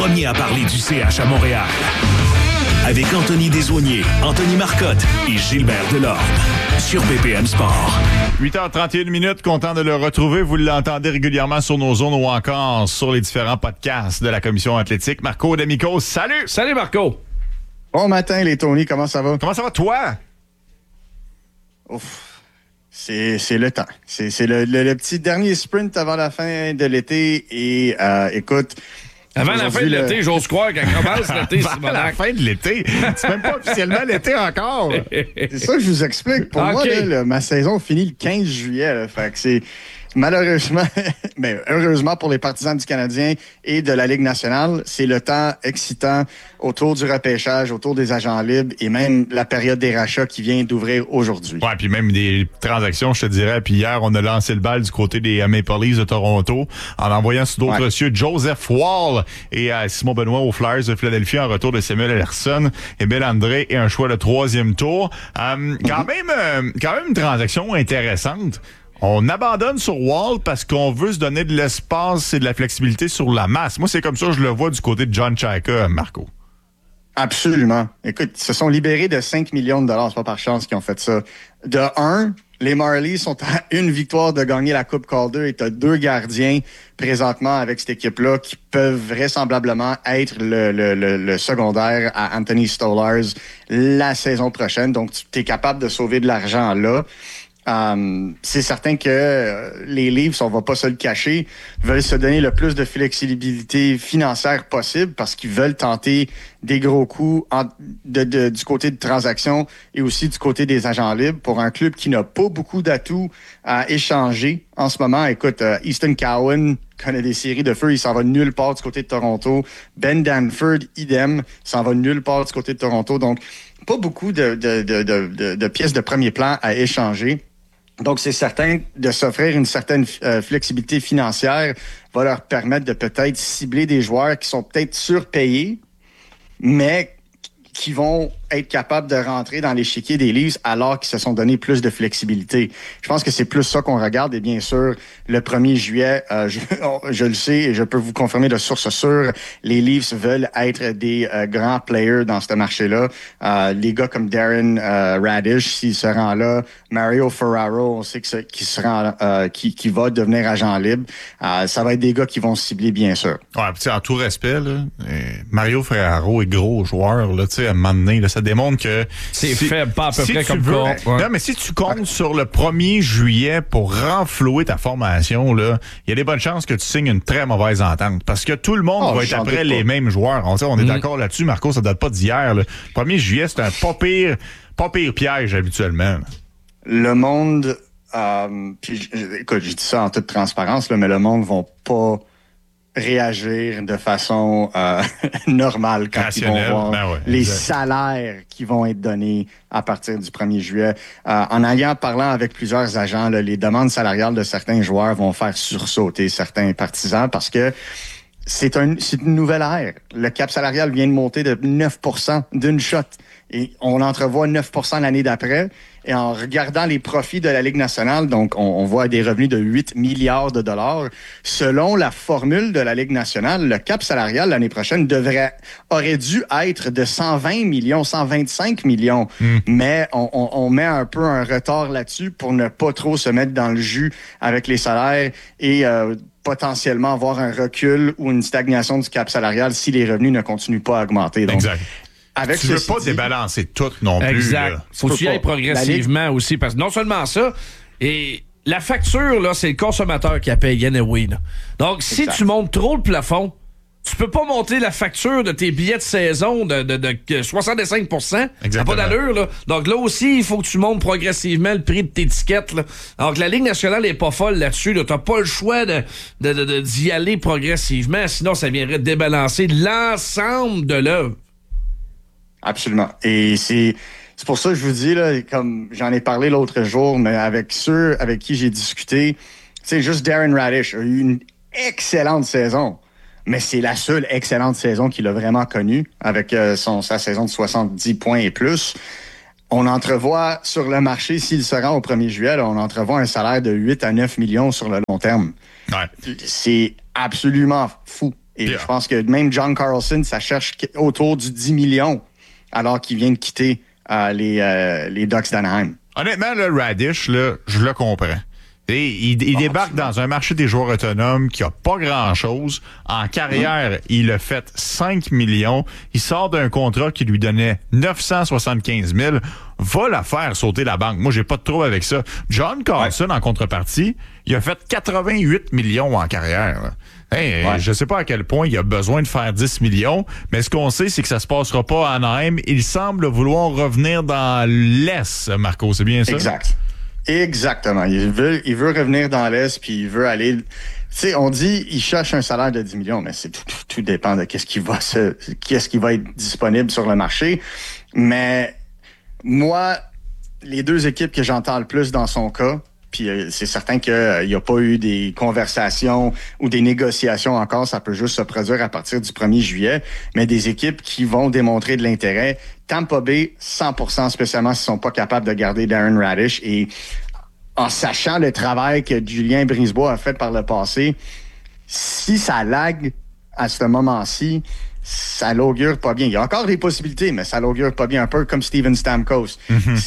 premiers à parler du CH à Montréal. Avec Anthony Desaulniers, Anthony Marcotte et Gilbert Delorme. Sur BPM Sport. 8h31, content de le retrouver. Vous l'entendez régulièrement sur nos zones ou encore sur les différents podcasts de la Commission athlétique. Marco D'Amico, salut! Salut Marco! Bon matin les Tony, comment ça va? Comment ça va toi? Ouf, c'est le temps. C'est le petit dernier sprint avant la fin de l'été et écoute... Avant la fin de l'été, j'ose croire qu'elle commence l'été, Avant la fin de l'été? C'est même pas officiellement l'été encore. C'est ça que je vous explique. Pour moi, là, ma saison finit le 15 juillet. Là, fait que c'est malheureusement, mais heureusement pour les partisans du Canadien et de la Ligue nationale, c'est le temps excitant autour du repêchage, autour des agents libres et même la période des rachats qui vient d'ouvrir aujourd'hui. Ouais, puis même des transactions, je te dirais. Puis hier, on a lancé le bal du côté des Maple Leafs de Toronto en envoyant sur d'autres cieux Joseph Woll et Simon Benoît aux Flyers de Philadelphie en retour de Samuel Ersson et Bill André et un choix de 3e tour. Quand même une transaction intéressante. On abandonne sur Wall parce qu'on veut se donner de l'espace et de la flexibilité sur la masse. Moi, c'est comme ça que je le vois du côté de John Chayka, Marco. Absolument. Écoute, ils se sont libérés de 5 millions de dollars. C'est pas par chance qu'ils ont fait ça. De un, les Marlies sont à une victoire de gagner la Coupe Calder et tu as 2 gardiens présentement avec cette équipe-là qui peuvent vraisemblablement être le secondaire à Anthony Stolarz la saison prochaine. Donc, tu es capable de sauver de l'argent là. C'est certain que les Leafs, on va pas se le cacher, veulent se donner le plus de flexibilité financière possible parce qu'ils veulent tenter des gros coups du côté de transactions et aussi du côté des agents libres pour un club qui n'a pas beaucoup d'atouts à échanger en ce moment. Écoute, Easton Cowan connaît des séries de feu, il s'en va nulle part du côté de Toronto. Ben Danford, idem, s'en va nulle part du côté de Toronto. Donc, pas beaucoup de pièces de premier plan à échanger. Donc, c'est certain de s'offrir une certaine flexibilité financière va leur permettre de peut-être cibler des joueurs qui sont peut-être surpayés, mais qui vont être capables de rentrer dans l'échiquier des Leafs alors qu'ils se sont donné plus de flexibilité. Je pense que c'est plus ça qu'on regarde. Et bien sûr, le 1er juillet, je le sais et je peux vous confirmer de source sûre, les Leafs veulent être des grands players dans ce marché-là. Les gars comme Darren Radish, s'il se rend là, Mario Ferraro, on sait qui va devenir agent libre. Ça va être des gars qui vont se cibler, bien sûr. Ouais, en tout respect, là, Mario Ferraro est gros joueur, là, tu sais, à un moment donné, là, ça démontre que... C'est faible, pas à peu près comme corps. Ouais. Non, mais si tu comptes sur le 1er juillet pour renflouer ta formation, là, il y a des bonnes chances que tu signes une très mauvaise entente. Parce que tout le monde va être après les mêmes joueurs. On est d'accord là-dessus, Marco, ça date pas d'hier. Le 1er juillet, c'est un pas pire piège habituellement. Le monde... écoute, je dis ça en toute transparence, là, mais le monde va pas réagir de façon normale quand rationnel, ils vont voir les salaires qui vont être donnés à partir du 1er juillet. En parlant avec plusieurs agents, là, les demandes salariales de certains joueurs vont faire sursauter certains partisans parce que c'est une nouvelle ère. Le cap salarial vient de monter de 9% d'une shot. Et on entrevoit 9% l'année d'après. Et en regardant les profits de la Ligue nationale, donc on voit des revenus de 8 milliards de dollars. Selon la formule de la Ligue nationale, le cap salarial l'année prochaine aurait dû être de 120 millions, 125 millions. Mais on met un peu un retard là-dessus pour ne pas trop se mettre dans le jus avec les salaires et potentiellement avoir un recul ou une stagnation du cap salarial si les revenus ne continuent pas à augmenter. Donc, exact. Tu veux pas débalancer tout non plus. Exact. Là. Faut que tu y ailles progressivement aussi. Parce que non seulement ça, et la facture, là, c'est le consommateur qui la paye anyway. Là. Donc, si tu montes trop le plafond, tu peux pas monter la facture de tes billets de saison de 65%. Ça n'a pas d'allure, là. Donc là aussi, il faut que tu montes progressivement le prix de tes tickets, là. Alors que la Ligue nationale est pas folle là-dessus, là. T'as pas le choix d'y aller progressivement, sinon ça viendrait débalancer l'ensemble de l'œuvre. Absolument. Et c'est pour ça que je vous dis, là, comme j'en ai parlé l'autre jour, mais avec ceux avec qui j'ai discuté, tu sais, juste Darren Radish a eu une excellente saison. Mais c'est la seule excellente saison qu'il a vraiment connue, avec sa saison de 70 points et plus. On entrevoit sur le marché, s'il se rend au 1er juillet, là, on entrevoit un salaire de 8 à 9 millions sur le long terme. Ouais. C'est absolument fou. Et je pense que même John Carlson, ça cherche autour du 10 millions alors qu'il vient de quitter les Ducks d'Anaheim. Honnêtement, le Radish, là, je le comprends. Et il débarque dans un marché des joueurs autonomes qui a pas grand-chose. En carrière, il a fait 5 millions. Il sort d'un contrat qui lui donnait 975 000. Va la faire sauter la banque. Moi, j'ai pas de trouble avec ça. John Carlson, en contrepartie, il a fait 88 millions en carrière. Là. Je sais pas à quel point il a besoin de faire 10 millions, mais ce qu'on sait, c'est que ça se passera pas à Anaheim. Il semble vouloir revenir dans l'Est, Marco. C'est bien ça? Exactement. Il veut revenir dans l'Est, puis il veut aller... Tu sais, on dit il cherche un salaire de 10 millions, mais tout dépend de qu'est-ce qui va être disponible sur le marché. Mais moi, les deux équipes que j'entends le plus dans son cas, puis c'est certain qu'il n'y a pas eu des conversations ou des négociations encore, ça peut juste se produire à partir du 1er juillet, mais des équipes qui vont démontrer de l'intérêt. Tampa Bay, 100%, spécialement s'ils sont pas capables de garder Darren Radish. Et en sachant le travail que Julien Brisebois a fait par le passé, si ça lag à ce moment-ci, ça l'augure pas bien. Il y a encore des possibilités, mais ça l'augure pas bien. Un peu comme Steven Stamkos.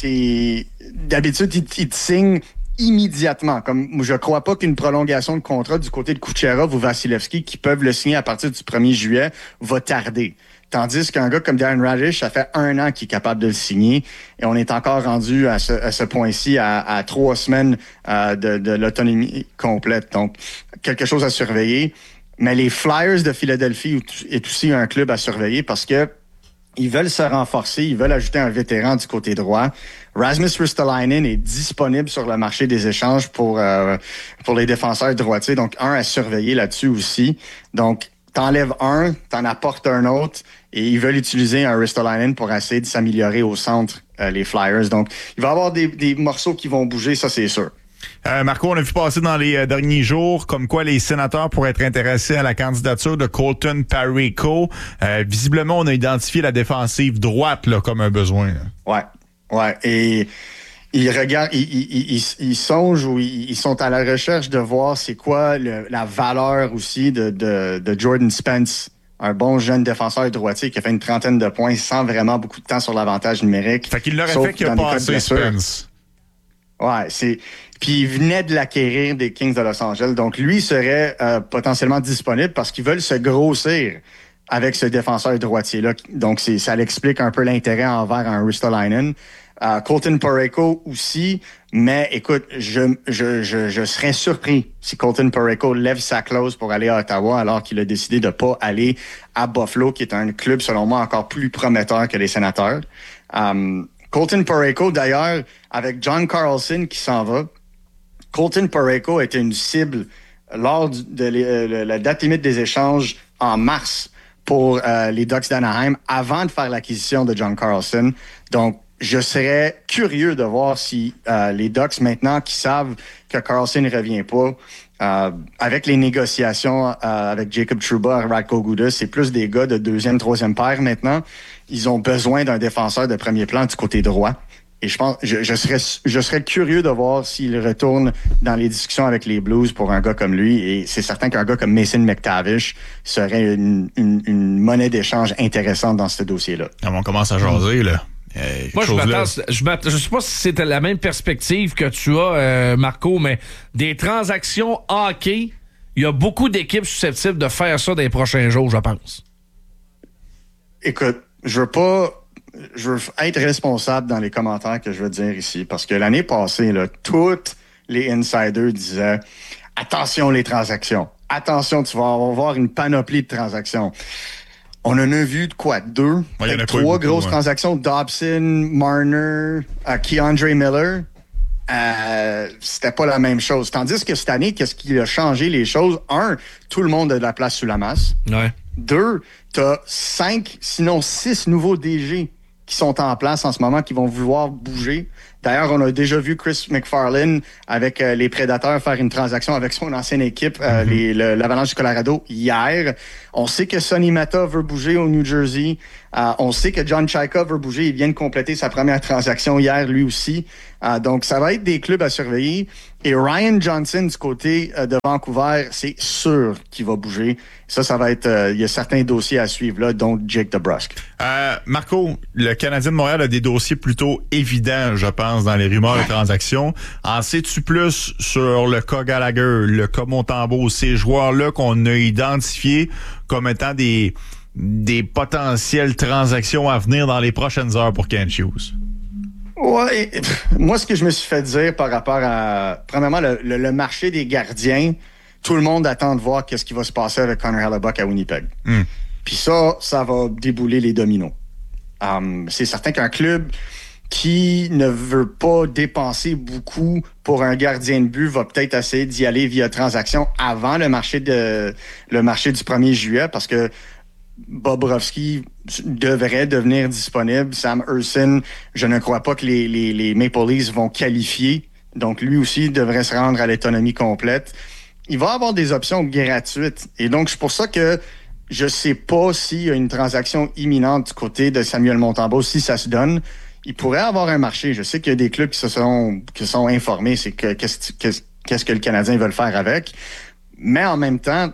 D'habitude, il te signe immédiatement. Comme je crois pas qu'une prolongation de contrat du côté de Kucherov ou Vasilevski, qui peuvent le signer à partir du 1er juillet, va tarder. Tandis qu'un gars comme Darren Radish, ça fait 1 an qu'il est capable de le signer et on est encore rendu à ce point-ci à 3 semaines de l'autonomie complète. Donc, quelque chose à surveiller. Mais les Flyers de Philadelphie est aussi un club à surveiller parce que ils veulent se renforcer, ils veulent ajouter un vétéran du côté droit. Rasmus Ristolainen est disponible sur le marché des échanges pour les défenseurs droitiers. Donc, un à surveiller là-dessus aussi. Donc, t'enlèves un, t'en apportes un autre, et ils veulent utiliser un Ristolainen pour essayer de s'améliorer au centre, les Flyers. Donc, il va y avoir des morceaux qui vont bouger, ça c'est sûr. Marco, on a vu passer dans les derniers jours comme quoi les sénateurs pourraient être intéressés à la candidature de Colton Parayko. Visiblement, on a identifié la défensive droite là, comme un besoin. Là. Ouais. Et ils regardent, ils songent ou ils sont à la recherche de voir c'est quoi la valeur aussi de Jordan Spence, un bon jeune défenseur droitier qui a fait une 30aine de points sans vraiment beaucoup de temps sur l'avantage numérique. Fait qu'il l'aurait fait qu'il a passé Spence. Ouais, puis il venait de l'acquérir des Kings de Los Angeles. Donc, lui serait potentiellement disponible parce qu'ils veulent se grossir avec ce défenseur droitier-là. Donc, ça l'explique un peu l'intérêt envers un Ristolainen. Colton Parayko aussi, mais écoute, je serais surpris si Colton Parayko lève sa clause pour aller à Ottawa alors qu'il a décidé de pas aller à Buffalo, qui est un club, selon moi, encore plus prometteur que les Sénateurs. Colton Parayko, d'ailleurs, avec John Carlson qui s'en va, Colton Parayko était une cible lors de la date limite des échanges en mars pour les Ducks d'Anaheim avant de faire l'acquisition de John Carlson. Donc, je serais curieux de voir si les Ducks, maintenant qui savent que Carlson ne revient pas, avec les négociations avec Jacob Trouba, Radko Gudas, c'est plus des gars de 2e, 3e paire maintenant. Ils ont besoin d'un défenseur de premier plan du côté droit. Et je pense, je serais curieux de voir s'il retourne dans les discussions avec les Blues pour un gars comme lui. Et c'est certain qu'un gars comme Mason McTavish serait une monnaie d'échange intéressante dans ce dossier-là. On commence à jaser, là. Moi, je sais pas si c'était la même perspective que tu as, Marco, mais des transactions hockey, il y a beaucoup d'équipes susceptibles de faire ça dans les prochains jours, je pense. Écoute, je veux être responsable dans les commentaires que je veux dire ici, parce que l'année passée, là, tous les insiders disaient « Attention les transactions. Attention, tu vas avoir une panoplie de transactions. » On en a vu de quoi? 2? Peut-être 3 grosses transactions. Dobson, Marner, Keandre Miller. C'était pas la même chose. Tandis que cette année, qu'est-ce qui a changé les choses? 1, tout le monde a de la place sous la masse. Ouais. 2, t'as 5, sinon 6 nouveaux DG qui sont en place en ce moment, qui vont vouloir bouger. D'ailleurs, on a déjà vu Chris McFarlane avec les Prédateurs faire une transaction avec son ancienne équipe, l'Avalanche du Colorado, hier. On sait que Sonny Mata veut bouger au New Jersey. On sait que John Chayka veut bouger. Il vient de compléter sa première transaction hier, lui aussi. Donc, ça va être des clubs à surveiller. Et Ryan Johnson, du côté de Vancouver, c'est sûr qu'il va bouger. Ça va être... il y a certains dossiers à suivre, là, dont Jake DeBrusk. Marco, le Canadien de Montréal a des dossiers plutôt évidents, je pense, dans les rumeurs de transactions. En sais-tu plus sur le cas Gallagher, le cas Montembeault, ces joueurs-là qu'on a identifiés comme étant des potentielles transactions à venir dans les prochaines heures pour Kent Hughes? Ouais, moi, ce que je me suis fait dire par rapport à, premièrement, le marché des gardiens, tout le monde attend de voir qu'est-ce qui va se passer avec Connor Hellebuyck à Winnipeg. Puis ça va débouler les dominos. C'est certain qu'un club qui ne veut pas dépenser beaucoup pour un gardien de but va peut-être essayer d'y aller via transaction avant le marché du 1er juillet, parce que Bobrovsky devrait devenir disponible. Sam Ersson, je ne crois pas que les Maple Leafs vont qualifier. Donc, lui aussi devrait se rendre à l'autonomie complète. Il va avoir des options gratuites. Et donc, c'est pour ça que je sais pas s'il y a une transaction imminente du côté de Samuel Montembeault, si ça se donne. Il pourrait avoir un marché. Je sais qu'il y a des clubs qui sont informés. C'est que qu'est-ce que le Canadien veut faire avec. Mais en même temps,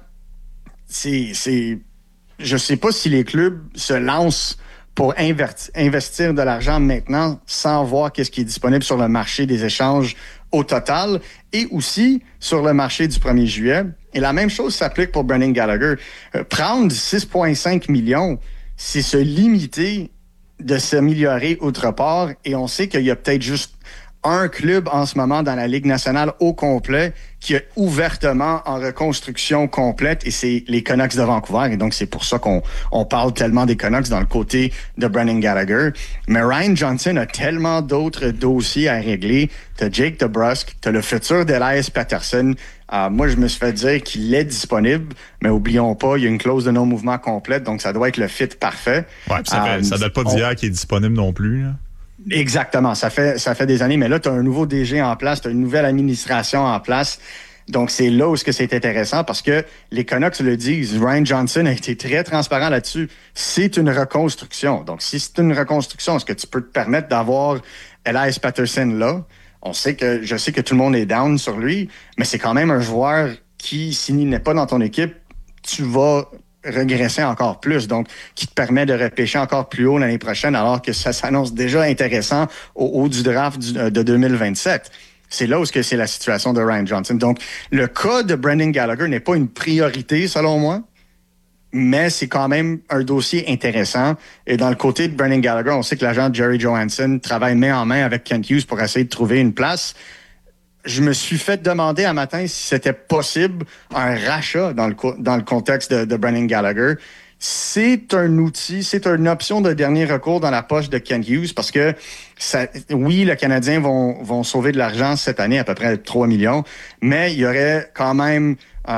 je sais pas si les clubs se lancent pour investir de l'argent maintenant sans voir qu'est-ce qui est disponible sur le marché des échanges au total et aussi sur le marché du 1er juillet. Et la même chose s'applique pour Brendan Gallagher. Prendre 6,5 millions, c'est se limiter de s'améliorer autre part. Et on sait qu'il y a peut-être juste un club en ce moment dans la Ligue nationale au complet qui est ouvertement en reconstruction complète, et c'est les Canucks de Vancouver. Et donc, c'est pour ça qu'on parle tellement des Canucks dans le côté de Brendan Gallagher. Mais Ryan Johnson a tellement d'autres dossiers à régler. T'as Jake DeBrusk, t'as le futur d'Elias Pettersson. Moi, je me suis fait dire qu'il est disponible, mais oublions pas, il y a une clause de non-mouvement complète, donc ça doit être le fit parfait. Ouais, ça date pas d'hier qu'il est disponible non plus, là. Exactement, ça fait des années, mais là, tu as un nouveau DG en place, tu as une nouvelle administration en place. Donc, c'est là où c'est intéressant, parce que les Canucks le disent. Ryan Johnson a été très transparent là-dessus. C'est une reconstruction. Donc, si c'est une reconstruction, est-ce que tu peux te permettre d'avoir Elias Pettersson là? Je sais que tout le monde est down sur lui, mais c'est quand même un joueur qui, s'il n'est pas dans ton équipe, tu vas regresser encore plus, donc qui te permet de repêcher encore plus haut l'année prochaine, alors que ça s'annonce déjà intéressant au haut du draft de 2027. C'est là où c'est la situation de Ryan Johnson. Donc, le cas de Brendan Gallagher n'est pas une priorité, selon moi, mais c'est quand même un dossier intéressant. Et dans le côté de Brendan Gallagher, on sait que l'agent Jerry Johansson travaille main en main avec Kent Hughes pour essayer de trouver une place. Je me suis fait demander un matin si c'était possible un rachat dans le contexte de Brendan Gallagher. C'est un outil, c'est une option de dernier recours dans la poche de Kent Hughes, parce que oui, les Canadiens vont sauver de l'argent cette année, à peu près 3 millions, mais il y aurait quand même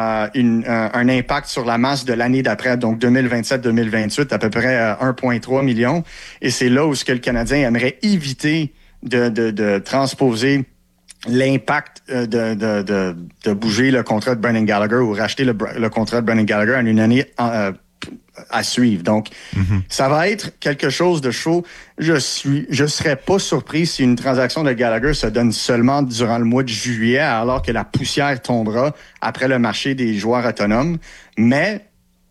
un impact sur la masse de l'année d'après, donc 2027-2028, à peu près 1,3 million. Et c'est là où le Canadien aimerait éviter de transposer l'impact de bouger le contrat de Brendan Gallagher ou racheter le contrat de Brendan Gallagher en une année à suivre. Donc, ça va être quelque chose de chaud. Je serais pas surpris si une transaction de Gallagher se donne seulement durant le mois de juillet, alors que la poussière tombera après le marché des joueurs autonomes. Mais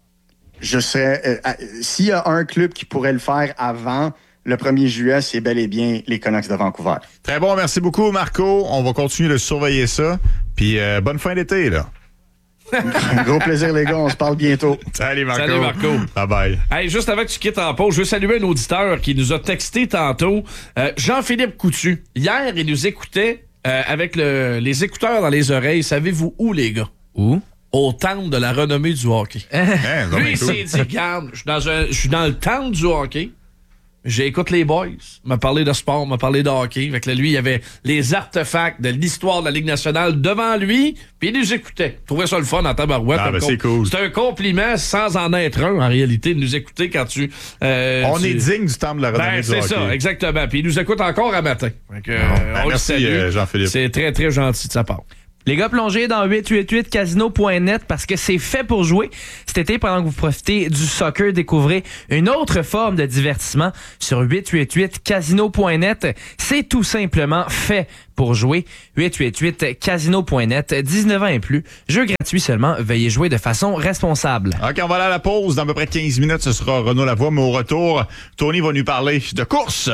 s'il y a un club qui pourrait le faire avant le 1er juillet, c'est bel et bien les Canucks de Vancouver. Très bon, merci beaucoup, Marco. On va continuer de surveiller ça. Puis bonne fin d'été, là. Un gros plaisir, les gars. On se parle bientôt. Salut, Marco. Salut, Marco. Bye-bye. Hey, juste avant que tu quittes en pause, je veux saluer un auditeur qui nous a texté tantôt. Jean-Philippe Coutu. Hier, il nous écoutait avec les écouteurs dans les oreilles. Savez-vous où, les gars? Où? Au temple de la renommée du hockey. Lui, il s'est dit, regarde, je suis dans le temple du hockey. J'écoute les boys, m'a parlé de sport, m'a parlé de hockey. Fait que là, lui, il y avait les artefacts de l'histoire de la Ligue nationale devant lui, puis il nous écoutait. Je trouvais ça le fun en tabarouette. C'est cool. C'est un compliment sans en être un, en réalité, de nous écouter quand tu... on est digne du temple de la renommée du hockey. C'est ça, exactement. Puis il nous écoute encore à matin. Fait que, on merci, le salue. Jean-Philippe. C'est très, très gentil de sa part. Les gars, plongez dans 888casino.net parce que c'est fait pour jouer. Cet été, pendant que vous profitez du soccer, découvrez une autre forme de divertissement sur 888casino.net. C'est tout simplement fait pour jouer. 888casino.net, 19 ans et plus. Jeu gratuit seulement. Veuillez jouer de façon responsable. OK, on va aller à la pause. Dans à peu près 15 minutes, ce sera Renaud Lavoie, mais au retour, Tony va nous parler de course.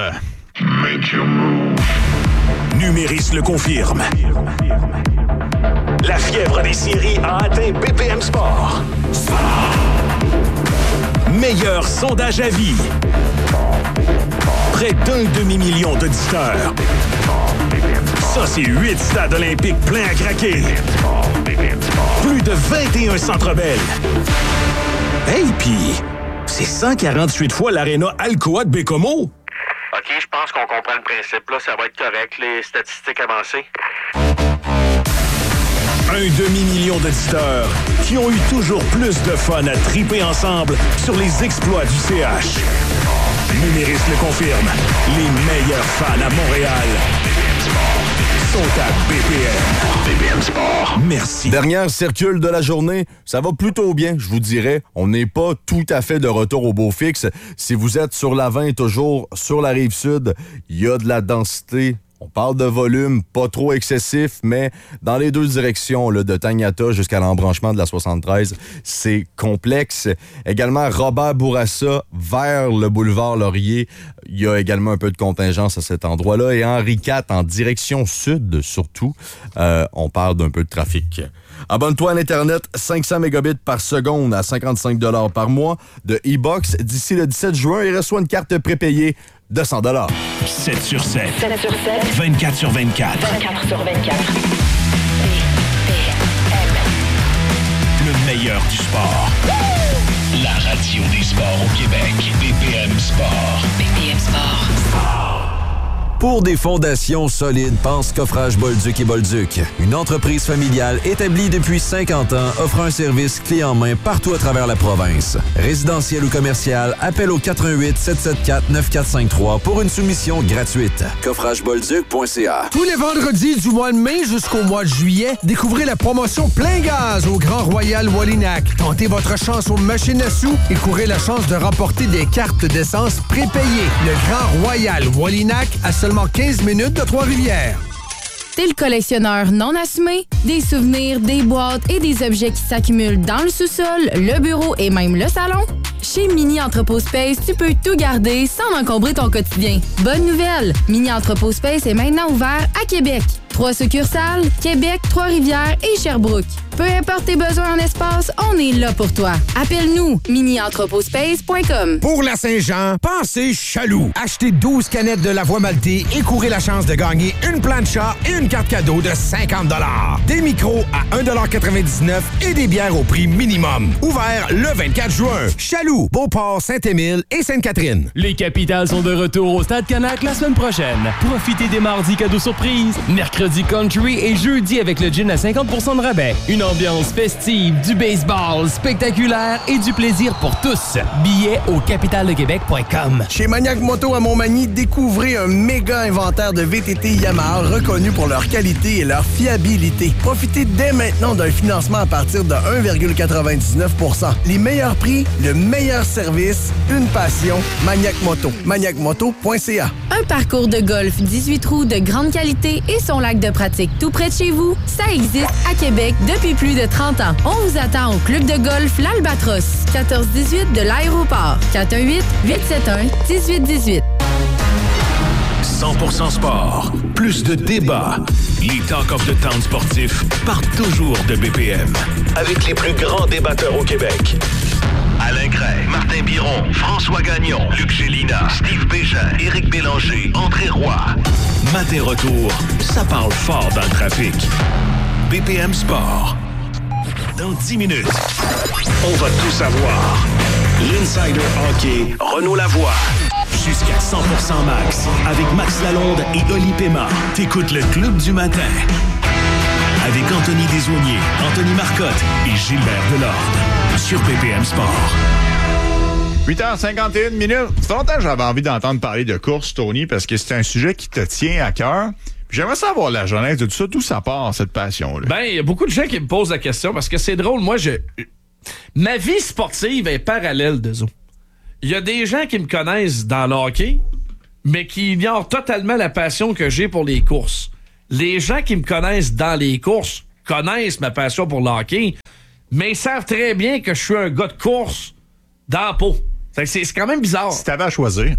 Numéris le confirme. La fièvre des séries a atteint BPM Sport. Meilleur sondage à vie. Près d'1 demi-million d'auditeurs. Ça, c'est 8 stades olympiques pleins à craquer. Plus de 21 Centre Bell. Hey, pis c'est 148 fois l'aréna Alcoa de Bécomo. OK, je pense qu'on comprend le principe. Là, ça va être correct, les statistiques avancées. 1 demi-million d'auditeurs qui ont eu toujours plus de fun à triper ensemble sur les exploits du CH. Numéris le confirme. Les meilleurs fans à Montréal sont à BPM. BPM Sport. Merci. Dernière circule de la journée, ça va plutôt bien, je vous dirais. On n'est pas tout à fait de retour au beau fixe. Si vous êtes sur la 20, toujours sur la rive sud, il y a de la densité. On parle de volume, pas trop excessif, mais dans les deux directions, là, de Tagnata jusqu'à l'embranchement de la 73, c'est complexe. Également, Robert Bourassa vers le boulevard Laurier. Il y a également un peu de contingence à cet endroit-là. Et Henri IV en direction sud, surtout, on parle d'un peu de trafic. Abonne-toi à l'Internet, 500 mégabits par seconde à 55 $ par mois de e-Box d'ici le 17 juin et reçois une carte prépayée de 100 $. 7 sur 7. 7 sur 7. 24 sur 24. 24 sur 24. Le meilleur du sport. La radio des sports au Québec. BPM Sport. BPM Sport. Pour des fondations solides, pense Coffrage Bolduc et Bolduc. Une entreprise familiale établie depuis 50 ans, offre un service clé en main partout à travers la province. Résidentiel ou commercial, appel au 88 774 9453 pour une soumission gratuite. Coffragebolduc.ca. Tous les vendredis du mois de mai jusqu'au mois de juillet, découvrez la promotion plein gaz au Grand Royal Wallinac. Tentez votre chance aux machines à sous et courez la chance de remporter des cartes d'essence prépayées. Le Grand Royal Wallinac à seulement 15 minutes de Trois-Rivières. T'es le collectionneur non assumé? Des souvenirs, des boîtes et des objets qui s'accumulent dans le sous-sol, le bureau et même le salon? Chez Mini Entrepôt Space, tu peux tout garder sans encombrer ton quotidien. Bonne nouvelle! Mini Entrepôt Space est maintenant ouvert à Québec. 3 succursales, Québec, Trois-Rivières et Sherbrooke. Peu importe tes besoins en espace, on est là pour toi. Appelle-nous, minientrepotspace.com. Pour la Saint-Jean, pensez Chaloux. Achetez 12 canettes de la voie maltée et courez la chance de gagner une plancha et une carte cadeau de 50 $. Des micros à 1,99 $ et des bières au prix minimum. Ouvert le 24 juin. Chaloux, Beauport, Saint-Émile et Sainte-Catherine. Les Capitals sont de retour au Stade Canac la semaine prochaine. Profitez des mardis cadeaux surprises, mercredi country et jeudi avec le gin à 50% de rabais. Une ambiance festive, du baseball spectaculaire et du plaisir pour tous. Billets au capitaldequebec.com. Chez Maniac Moto à Montmagny, découvrez un méga inventaire de VTT Yamaha reconnus pour leur qualité et leur fiabilité. Profitez dès maintenant d'un financement à partir de 1,99 %. Les meilleurs prix, le meilleur service, une passion, Maniac Moto. maniacmoto.ca. Un parcours de golf 18 trous de grande qualité et son lac de pratique tout près de chez vous, ça existe à Québec depuis plus de 30 ans. On vous attend au club de golf L'Albatros, 1418 de l'aéroport. 418-871-1818. 100% sport. Plus de débats. Les Talk of the Town sportifs partent toujours de BPM. Avec les plus grands débatteurs au Québec. Alain Gray, Martin Biron, François Gagnon, Luc Gélina, Steve Bégin, Éric Bélanger, André Roy. Matin retour, ça parle fort dans le trafic. BPM Sport. Dans 10 minutes, on va tout savoir. L'Insider Hockey, Renaud Lavoie. Jusqu'à 100% max, avec Max Lalonde et Oli Pema. T'écoutes le Club du matin. Avec Anthony Desaulniers, Anthony Marcotte et Gilbert Delorde. Sur BPM Sport. 8h51 minutes. Ça fait longtemps que j'avais envie d'entendre parler de course, Tony, parce que c'est un sujet qui te tient à cœur. J'aimerais savoir la genèse de tout ça, d'où ça part, cette passion-là. Ben, il y a beaucoup de gens qui me posent la question parce que c'est drôle. Moi, ma vie sportive est parallèle de ça. Il y a des gens qui me connaissent dans le hockey, mais qui ignorent totalement la passion que j'ai pour les courses. Les gens qui me connaissent dans les courses connaissent ma passion pour le hockey, mais ils savent très bien que je suis un gars de course dans la peau. C'est quand même bizarre. Si t'avais à choisir...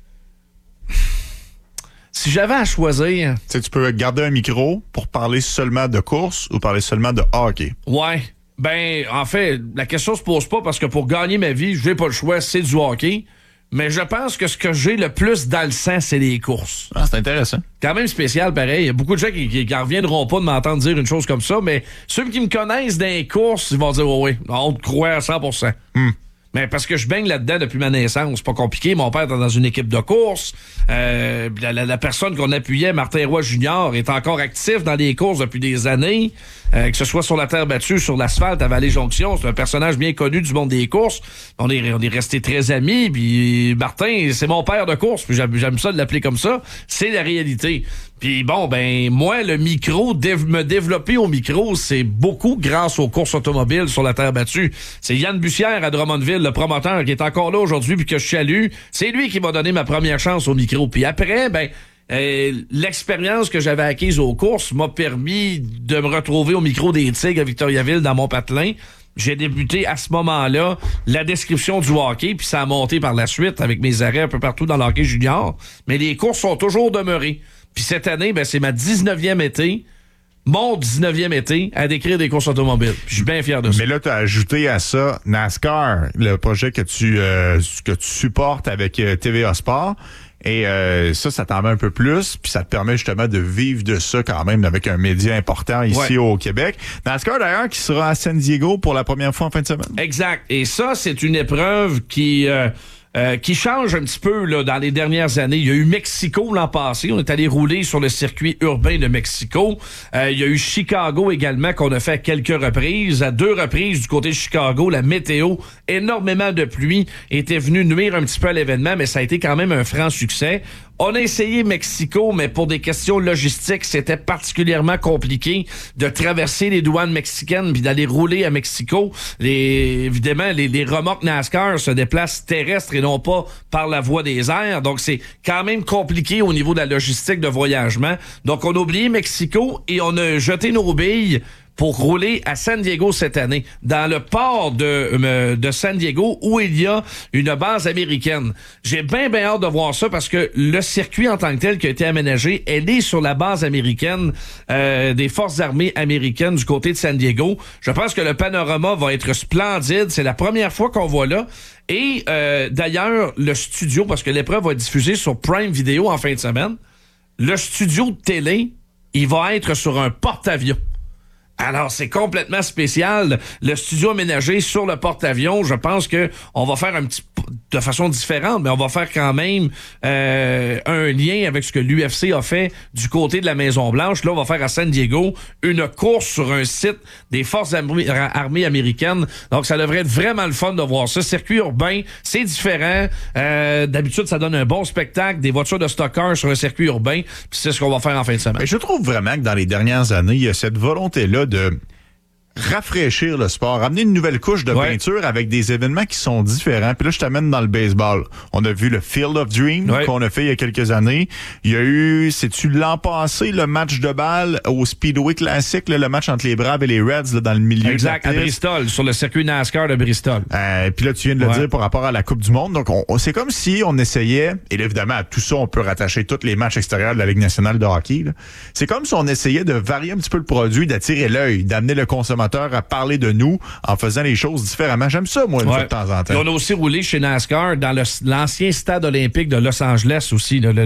Si j'avais à choisir... Tu peux garder un micro pour parler seulement de course ou parler seulement de hockey. Ouais. Ben, en fait, la question se pose pas parce que pour gagner ma vie, j'ai pas le choix, c'est du hockey. Mais je pense que ce que j'ai le plus dans le sang, c'est les courses. Ah, c'est intéressant. Quand même spécial, pareil. Il y a beaucoup de gens qui en reviendront pas de m'entendre dire une chose comme ça, mais ceux qui me connaissent dans les courses, ils vont dire « oui, on te croit à 100%. Mais parce que je baigne là-dedans depuis ma naissance. C'est pas compliqué. Mon père était dans une équipe de course. La personne qu'on appuyait, Martin Roy Junior, est encore actif dans les courses depuis des années. Que ce soit sur la terre battue, sur l'asphalte, à Vallée-Jonction. C'est un personnage bien connu du monde des courses. On est restés très amis. Puis Martin, c'est mon père de course. Puis j'aime ça de l'appeler comme ça. C'est la réalité. Puis bon, ben moi, le micro, me développer au micro, c'est beaucoup grâce aux courses automobiles sur la terre battue. C'est Yann Bussière à Drummondville, le promoteur, qui est encore là aujourd'hui puis que je salue. C'est lui qui m'a donné ma première chance au micro. Puis après, ben l'expérience que j'avais acquise aux courses m'a permis de me retrouver au micro des Tigres à Victoriaville dans mon patelin. J'ai débuté à ce moment-là la description du hockey, puis ça a monté par la suite avec mes arrêts un peu partout dans le hockey junior. Mais les courses sont toujours demeurées. Puis cette année, ben c'est ma 19e été, mon 19e été à décrire des courses automobiles. Puis je suis bien fier de ça. Mais là, tu as ajouté à ça NASCAR, le projet que tu supportes avec TVA Sport. Et ça t'en met un peu plus, puis ça te permet justement de vivre de ça quand même avec un média important ici au Québec. NASCAR d'ailleurs qui sera à San Diego pour la première fois en fin de semaine. Exact. Et ça, c'est une épreuve qui change un petit peu là, dans les dernières années. Il y a eu Mexico l'an passé. On est allé rouler sur le circuit urbain de Mexico. Il y a eu Chicago également qu'on a fait à quelques reprises. À 2 reprises du côté de Chicago, la météo, énormément de pluie, était venue nuire un petit peu à l'événement, mais ça a été quand même un franc succès. On a essayé Mexico, mais pour des questions logistiques, c'était particulièrement compliqué de traverser les douanes mexicaines puis d'aller rouler à Mexico. Évidemment, les remorques NASCAR se déplacent terrestres et non pas par la voie des airs. Donc, c'est quand même compliqué au niveau de la logistique de voyagement. Donc, on a oublié Mexico et on a jeté nos billes pour rouler à San Diego cette année, dans le port de San Diego, où il y a une base américaine. J'ai bien hâte de voir ça, parce que le circuit en tant que tel qui a été aménagé, elle est sur la base américaine des forces armées américaines du côté de San Diego. Je pense que le panorama va être splendide. C'est la première fois qu'on voit là. Et d'ailleurs, le studio, parce que l'épreuve va être diffusée sur Prime Video en fin de semaine, le studio de télé, il va être sur un porte-avions. Alors, c'est complètement spécial. Le studio aménagé sur le porte-avions, je pense que on va faire de façon différente, mais on va faire quand même un lien avec ce que l'UFC a fait du côté de la Maison-Blanche. Là, on va faire à San Diego une course sur un site des forces armées américaines. Donc, ça devrait être vraiment le fun de voir ça. Circuit urbain, c'est différent. D'habitude, ça donne un bon spectacle, des voitures de stockers sur un circuit urbain. Puis c'est ce qu'on va faire en fin de semaine. Mais je trouve vraiment que dans les dernières années, il y a cette volonté-là de rafraîchir le sport, amener une nouvelle couche de peinture avec des événements qui sont différents. Puis là, je t'amène dans le baseball. On a vu le Field of Dreams qu'on a fait il y a quelques années. Il y a eu, c'est-tu l'an passé, le match de balle au Speedway Classic, là, le match entre les Braves et les Reds là, dans le milieu. Exact, à Bristol, sur le circuit NASCAR de Bristol. Puis là, tu viens de le dire par rapport à la Coupe du Monde. Donc, c'est comme si on essayait, et là, évidemment, à tout ça, on peut rattacher tous les matchs extérieurs de la Ligue nationale de hockey. Là. C'est comme si on essayait de varier un petit peu le produit, d'attirer l'œil, d'amener le consommateur à parler de nous en faisant les choses différemment. J'aime ça, moi, une fois de temps en temps. Et on a aussi roulé chez NASCAR dans l'ancien stade olympique de Los Angeles aussi, le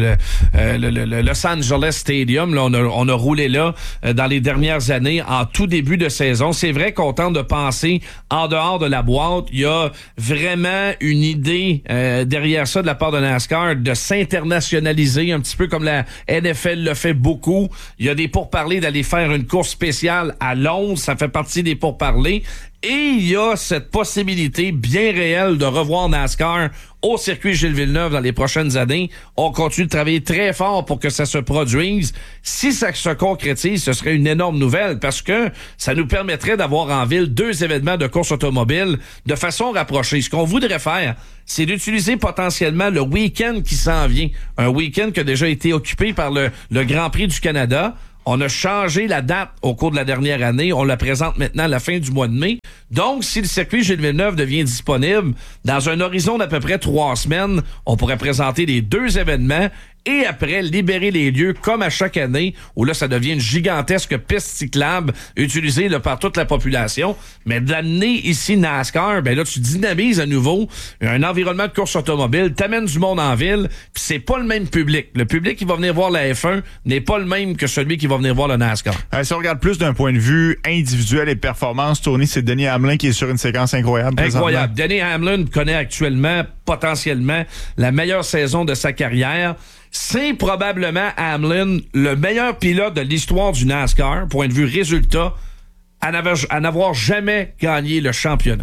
Los Angeles Stadium. Là, on a roulé là dans les dernières années, en tout début de saison. C'est vrai qu'on tente de penser en dehors de la boîte. Il y a vraiment une idée derrière ça de la part de NASCAR de s'internationaliser un petit peu comme la NFL le fait beaucoup. Il y a des pourparlers d'aller faire une course spéciale à Londres. Ça fait partie partie des pourparlers. Et il y a cette possibilité bien réelle de revoir NASCAR au circuit Gilles Villeneuve dans les prochaines années. On continue de travailler très fort pour que ça se produise. Si ça se concrétise, ce serait une énorme nouvelle parce que ça nous permettrait d'avoir en ville 2 événements de course automobile de façon rapprochée. Ce qu'on voudrait faire, c'est d'utiliser potentiellement le week-end qui s'en vient. Un week-end qui a déjà été occupé par le Grand Prix du Canada. On a changé la date au cours de la dernière année. On la présente maintenant à la fin du mois de mai. Donc, si le circuit Gilles Villeneuve devient disponible, dans un horizon d'à peu près 3 semaines, on pourrait présenter les 2 événements et après libérer les lieux comme à chaque année où là ça devient une gigantesque piste cyclable utilisée là, par toute la population. Mais d'amener ici NASCAR, ben là tu dynamises à nouveau un environnement de course automobile, t'amènes du monde en ville, puis c'est pas le même public. Le public qui va venir voir la F1 n'est pas le même que celui qui va venir voir le NASCAR. Si on regarde plus d'un point de vue individuel et performance, Tony, c'est Denny Hamlin qui est sur une séquence incroyable. Incroyable. Denny Hamlin connaît actuellement potentiellement la meilleure saison de sa carrière. C'est probablement Hamlin le meilleur pilote de l'histoire du NASCAR, point de vue résultat, à n'avoir jamais gagné le championnat.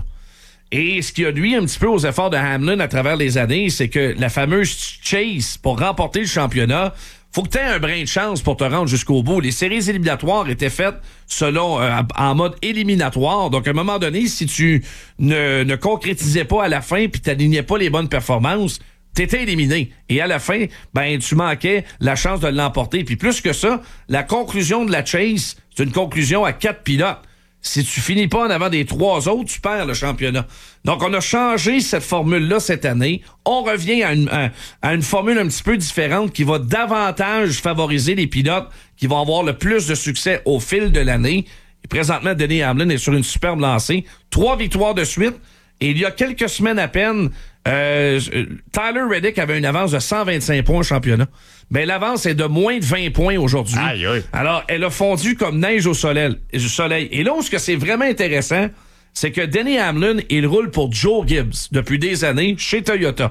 Et ce qui a nuit un petit peu aux efforts de Hamlin à travers les années, c'est que la fameuse chase pour remporter le championnat, faut que tu aies un brin de chance pour te rendre jusqu'au bout. Les séries éliminatoires étaient faites selon en mode éliminatoire. Donc, à un moment donné, si tu ne concrétisais pas à la fin puis t'alignais pas les bonnes performances, t'étais éliminé. Et à la fin, ben tu manquais la chance de l'emporter. Puis plus que ça, la conclusion de la chase, c'est une conclusion à 4 pilotes. Si tu finis pas en avant des 3 autres, tu perds le championnat. Donc, on a changé cette formule-là cette année. On revient à une formule un petit peu différente qui va davantage favoriser les pilotes qui vont avoir le plus de succès au fil de l'année. Et présentement, Denny Hamlin est sur une superbe lancée. 3 victoires de suite. Et il y a quelques semaines à peine, Tyler Reddick avait une avance de 125 points au championnat. Mais l'avance est de moins de 20 points aujourd'hui. Aïe, aïe. Alors, elle a fondu comme neige au soleil. Et là où ce que c'est vraiment intéressant, c'est que Denny Hamlin, il roule pour Joe Gibbs depuis des années chez Toyota.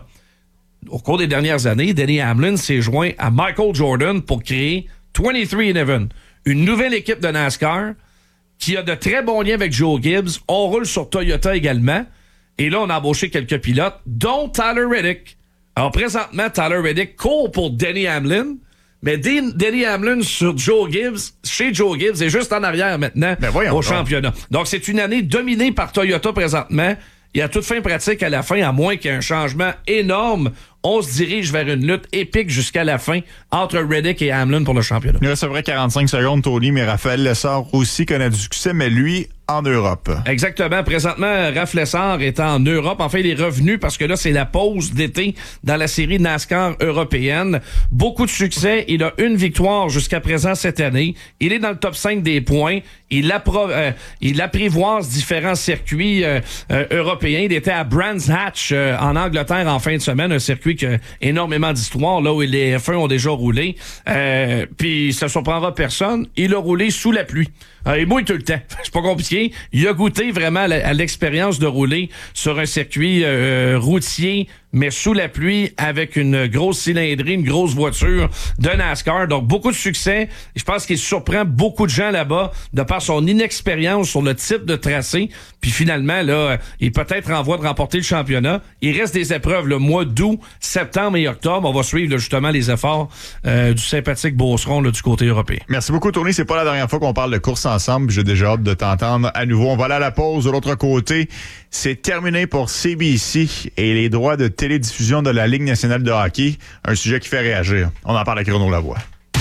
Au cours des dernières années, Denny Hamlin s'est joint à Michael Jordan pour créer 23-11, une nouvelle équipe de NASCAR qui a de très bons liens avec Joe Gibbs. On roule sur Toyota également. Et là, on a embauché quelques pilotes, dont Tyler Reddick. Alors, présentement, Tyler Reddick court pour Denny Hamlin, mais Denny Hamlin sur Joe Gibbs, chez Joe Gibbs, est juste en arrière maintenant au championnat. Donc, c'est une année dominée par Toyota présentement. Il y a toute fin pratique à la fin, à moins qu'il y ait un changement énorme. On se dirige vers une lutte épique jusqu'à la fin entre Reddick et Hamlin pour le championnat. Il reste à vrai 45 secondes, Tony, mais Raphaël Lessard aussi connaît du succès, mais lui, en Europe. Exactement. Présentement, Raph Lessard est en Europe. Enfin, il est revenu parce que là, c'est la pause d'été dans la série NASCAR européenne. Beaucoup de succès. Il a une victoire jusqu'à présent cette année. Il est dans le top 5 des points. Il apprivoise différents circuits européens. Il était à Brands Hatch en Angleterre en fin de semaine, un circuit qui a énormément d'histoire, là où les F1 ont déjà roulé. Puis ça surprendra personne. Il a roulé sous la pluie. Il mouille tout le temps. C'est pas compliqué. Il a goûté vraiment à l'expérience de rouler sur un circuit routier, mais sous la pluie, avec une grosse cylindrée, une grosse voiture de NASCAR. Donc, beaucoup de succès. Je pense qu'il surprend beaucoup de gens là-bas de par son inexpérience sur le type de tracé. Puis finalement, là, il est peut-être en voie de remporter le championnat. Il reste des épreuves le mois d'août, septembre et octobre. On va suivre là, justement les efforts du sympathique Beauceron là, du côté européen. Merci beaucoup, Tony. C'est pas la dernière fois qu'on parle de course ensemble. J'ai déjà hâte de t'entendre à nouveau. On va aller à la pause. De l'autre côté, c'est terminé pour CBC et les droits de télédiffusion de la Ligue nationale de hockey. Un sujet qui fait réagir. On en parle avec Renaud Lavoie.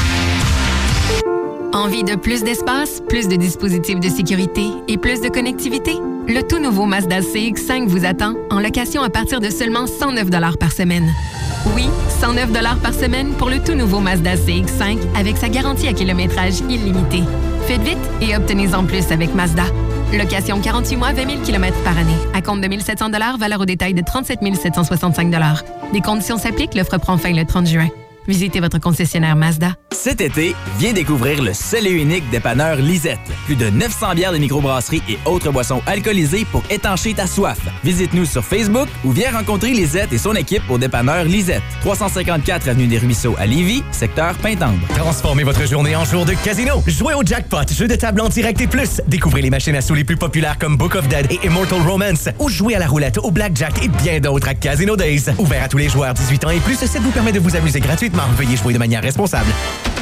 Envie de plus d'espace, plus de dispositifs de sécurité et plus de connectivité? Le tout nouveau Mazda CX-5 vous attend en location à partir de seulement 109 $ par semaine. Oui, 109 $ par semaine pour le tout nouveau Mazda CX-5 avec sa garantie à kilométrage illimité. Faites vite et obtenez-en plus avec Mazda. Location 48 mois, 20 000 km par année. À compte de 1 700 $, valeur au détail de 37 765 $. Des conditions s'appliquent, l'offre prend fin le 30 juin. Visitez votre concessionnaire Mazda. Cet été, viens découvrir le seul et unique dépanneur Lisette. Plus de 900 bières de microbrasserie et autres boissons alcoolisées pour étancher ta soif. Visite-nous sur Facebook ou viens rencontrer Lisette et son équipe au dépanneur Lisette. 354 avenue des Ruisseaux à Lévis, secteur Pintendre. Transformez votre journée en jour de casino. Jouez au Jackpot, jeu de table en direct et plus. Découvrez les machines à sous les plus populaires comme Book of Dead et Immortal Romance. Ou jouez à la roulette, au blackjack et bien d'autres à Casino Days. Ouvert à tous les joueurs 18 ans et plus, ce site vous permet de vous amuser gratuitement. Veuillez jouer de manière responsable.